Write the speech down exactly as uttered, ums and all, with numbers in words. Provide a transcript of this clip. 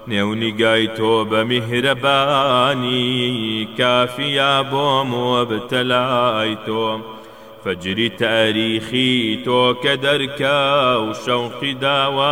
نێونیگای تۆ بە میهرەبانی کافیا بۆم و بتەلای تۆ فەجری تاریخی تۆ کە دەرکا و شەوقی داوا